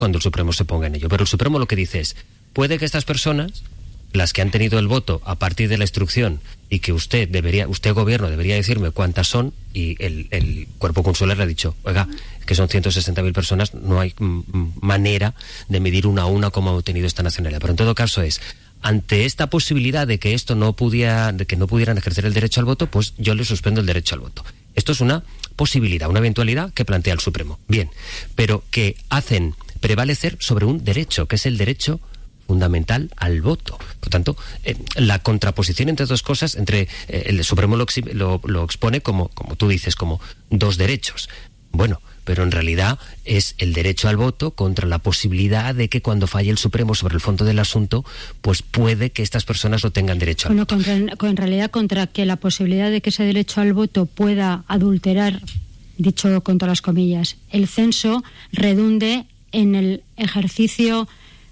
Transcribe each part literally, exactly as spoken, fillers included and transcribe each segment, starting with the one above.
cuando el Supremo se ponga en ello. Pero el Supremo lo que dice es, puede que estas personas, las que han tenido el voto a partir de la instrucción, y que usted debería, usted gobierno debería decirme cuántas son, y el, el cuerpo consular le ha dicho, oiga, que son ciento sesenta mil personas, no hay m- manera de medir una a una cómo ha obtenido esta nacionalidad. Pero en todo caso es, ante esta posibilidad de que esto no pudiera, de que no pudieran ejercer el derecho al voto, pues yo le suspendo el derecho al voto. Esto es una posibilidad, una eventualidad que plantea el Supremo. Bien, pero que hacen prevalecer sobre un derecho, que es el derecho fundamental al voto. Por tanto, eh, la contraposición entre dos cosas, entre eh, el Supremo lo, lo, lo expone como, como tú dices, como dos derechos. Bueno, pero en realidad es el derecho al voto contra la posibilidad de que cuando falle el Supremo sobre el fondo del asunto, pues puede que estas personas no tengan derecho al bueno, voto. Contra, en realidad, contra que la posibilidad de que ese derecho al voto pueda adulterar, dicho con todas las comillas, el censo redunde en el ejercicio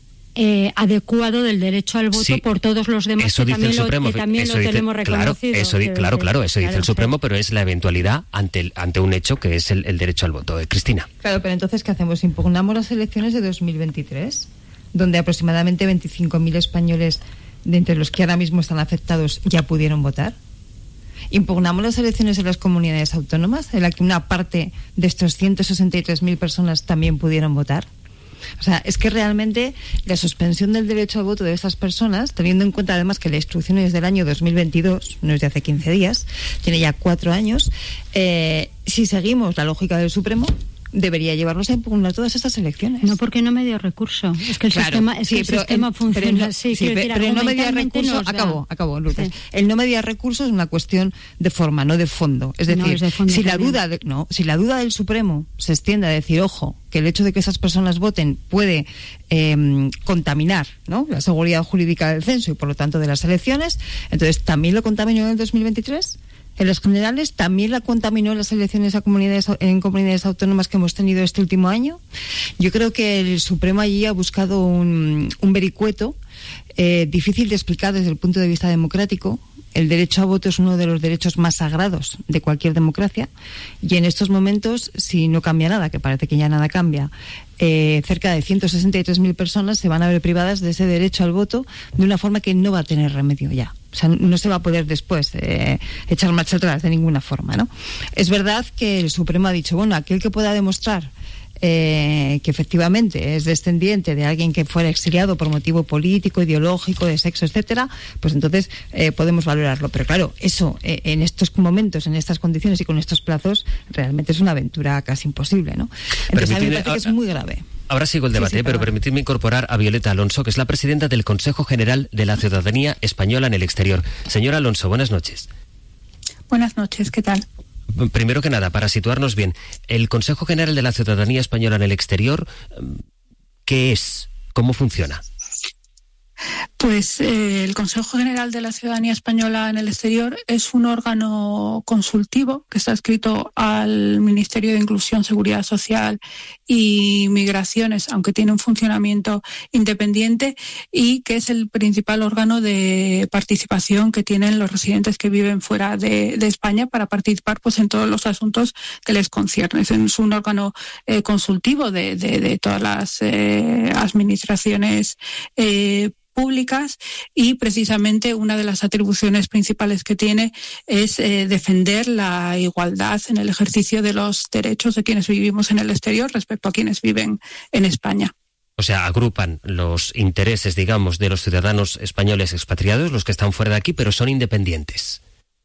Eh, adecuado del derecho al voto, sí, por todos los demás eso que dice también, el Supremo, lo, que también eso lo dice, tenemos reconocido. Claro, eso, di, claro, claro, eso claro, dice el Supremo, sí, pero es la eventualidad ante, el, ante un hecho que es el, el derecho al voto. Eh, Cristina. Claro, pero entonces, ¿qué hacemos? ¿Impugnamos las elecciones de dos mil veintitrés? Donde aproximadamente veinticinco mil españoles, de entre los que ahora mismo están afectados, ya pudieron votar. ¿Impugnamos las elecciones de las comunidades autónomas, en la que una parte de estos ciento sesenta y tres mil personas también pudieron votar? O sea, es que realmente la suspensión del derecho al voto de estas personas, teniendo en cuenta además que la instrucción es del año dos mil veintidós, no es de hace quince días, tiene ya cuatro años, eh, si seguimos la lógica del Supremo, debería llevarnos a impugnar todas estas elecciones. No, porque no me dio recurso. Es que el claro, sistema, es sí, que el pero sistema el, funciona pero no, así. Sí, pero, decir, pero el no me dio recurso, acabó, acabó, Lourdes. Sí. El no me dio recurso es una cuestión de forma, no de fondo. Es decir, no, es de fondo si la duda, de, no, si la duda del Supremo se extiende a decir, ojo, que el hecho de que esas personas voten puede eh, contaminar, ¿no?, la seguridad jurídica del censo y por lo tanto de las elecciones, entonces también lo contaminó en el dos mil veintitrés. En los generales también la contaminó las elecciones a comunidades, en comunidades autónomas que hemos tenido este último año. Yo creo que el Supremo allí ha buscado un, un vericueto eh, difícil de explicar desde el punto de vista democrático. El derecho a voto es uno de los derechos más sagrados de cualquier democracia y en estos momentos, si no cambia nada, que parece que ya nada cambia, eh, cerca de ciento sesenta y tres mil personas se van a ver privadas de ese derecho al voto de una forma que no va a tener remedio ya. O sea, no se va a poder después eh, echar marcha atrás de ninguna forma, ¿no? Es verdad que el Supremo ha dicho, bueno, aquel que pueda demostrar Eh, que efectivamente es descendiente de alguien que fuera exiliado por motivo político, ideológico, de sexo, etcétera, pues entonces eh, podemos valorarlo. Pero claro, eso eh, en estos momentos, en estas condiciones y con estos plazos, realmente es una aventura casi imposible, ¿no? Entonces a mí me parece que es muy grave. Ahora sigo el debate, sí, sí, pero permitidme incorporar a Violeta Alonso, que es la presidenta del Consejo General de la Ciudadanía Española en el Exterior. Señora Alonso, buenas noches. Buenas noches, ¿qué tal? Primero que nada, para situarnos bien, el Consejo General de la Ciudadanía Española en el Exterior, ¿qué es? ¿Cómo funciona? Pues eh, el Consejo General de la Ciudadanía Española en el Exterior es un órgano consultivo que está adscrito al Ministerio de Inclusión, Seguridad Social y Migraciones, aunque tiene un funcionamiento independiente, y que es el principal órgano de participación que tienen los residentes que viven fuera de, de España para participar pues en todos los asuntos que les conciernen. Es un órgano eh, consultivo de, de, de todas las eh, administraciones eh, públicas y precisamente una de las atribuciones principales que tiene es eh, defender la igualdad en el ejercicio de los derechos de quienes vivimos en el exterior respecto a quienes viven en España. O sea, agrupan los intereses, digamos, de los ciudadanos españoles expatriados, los que están fuera de aquí, pero son independientes.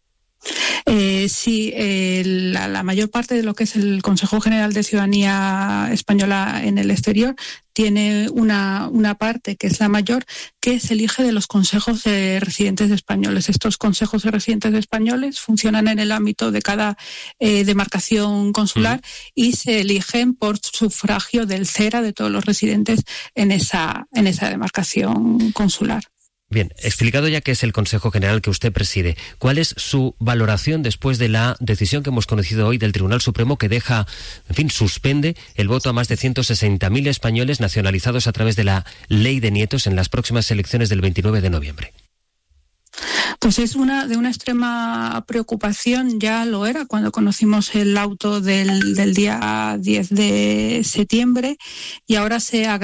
Eh, sí, eh, la, la mayor parte de lo que es el Consejo General de Ciudadanía Española en el Exterior tiene una, una parte que es la mayor, que se elige de los consejos de residentes españoles. Estos consejos de residentes españoles funcionan en el ámbito de cada eh, demarcación consular mm. y se eligen por sufragio del CERA de todos los residentes en esa, en esa demarcación consular. Bien, explicado ya que es el Consejo General que usted preside, ¿cuál es su valoración después de la decisión que hemos conocido hoy del Tribunal Supremo que deja, en fin, suspende el voto a más de ciento sesenta mil españoles nacionalizados a través de la Ley de Nietos en las próximas elecciones del veintinueve de noviembre? Pues es una de una extrema preocupación, ya lo era cuando conocimos el auto del, del día diez de septiembre y ahora se